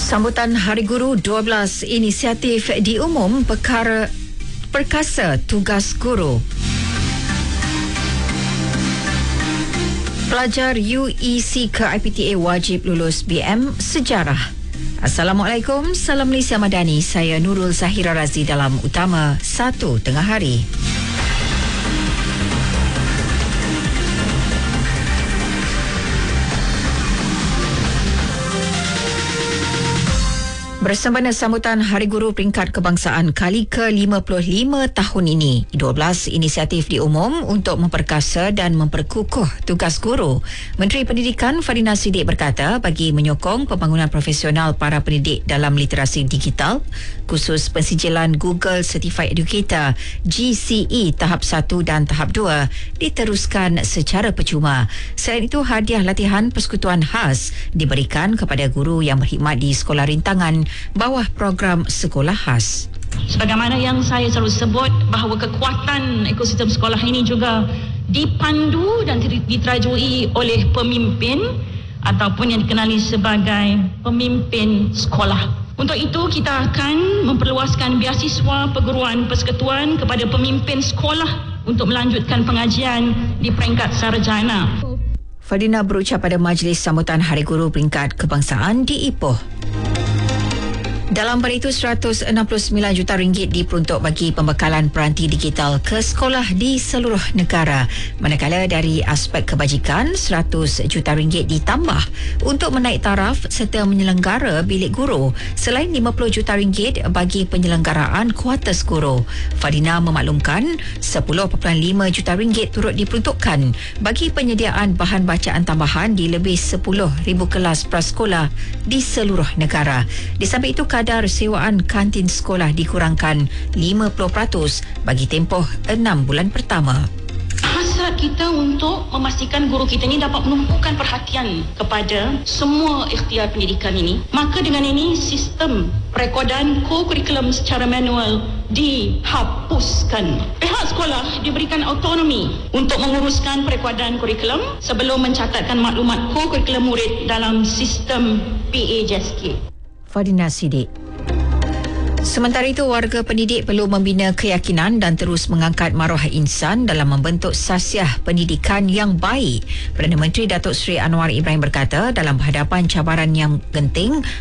Sambutan Hari Guru 12, inisiatif diumum perkasa tugas guru. Pelajar UEC ke IPTA wajib lulus BM Sejarah. Assalamualaikum, salam Malaysia Madani. Saya Nurul Zahira Razi dalam Utama 1 Tengah Hari. Bersempena sambutan Hari Guru Peringkat Kebangsaan kali ke-55 tahun ini, 12 inisiatif diumum untuk memperkasa dan memperkukuh tugas guru. Menteri Pendidikan Fadina Siddiq berkata bagi menyokong pembangunan profesional para pendidik dalam literasi digital, khusus pensijilan Google Certified Educator GCE tahap 1 dan tahap 2 diteruskan secara percuma. Selain itu, hadiah latihan persekutuan khas diberikan kepada guru yang berkhidmat di sekolah rintangan bawah program sekolah khas. Sebagaimana yang saya selalu sebut bahawa kekuatan ekosistem sekolah ini juga dipandu dan diterajui oleh pemimpin ataupun yang dikenali sebagai pemimpin sekolah. Untuk itu kita akan memperluaskan beasiswa perguruan persekutuan kepada pemimpin sekolah untuk melanjutkan pengajian di peringkat sarjana. Fadina berucap pada majlis sambutan Hari Guru Peringkat Kebangsaan di Ipoh. Dalam pada itu, RM169 juta diperuntuk bagi pembekalan peranti digital ke sekolah di seluruh negara. Manakala dari aspek kebajikan, RM100 juta ditambah untuk menaik taraf serta menyelenggara bilik guru, selain RM50 juta bagi penyelenggaraan kuartus guru. Fadina memaklumkan RM10.5 juta turut diperuntukkan bagi penyediaan bahan bacaan tambahan di lebih 10,000 kelas prasekolah di seluruh negara. Di samping itu, kadar sewaan kantin sekolah dikurangkan 50% bagi tempoh 6 bulan pertama. Hasrat kita untuk memastikan guru kita ini dapat menumpukan perhatian kepada semua ikhtiar pendidikan ini. Maka dengan ini, sistem perekodan kurikulum secara manual dihapuskan. Pihak sekolah diberikan autonomi untuk menguruskan perekodan kurikulum sebelum mencatatkan maklumat kurikulum murid dalam sistem PAJSK. Fadina Siddiq. Sementara itu, warga pendidik perlu membina keyakinan dan terus mengangkat maruah insan dalam membentuk sasiah pendidikan yang baik. Perdana Menteri Datuk Seri Anwar Ibrahim berkata dalam berhadapan cabaran yang genting,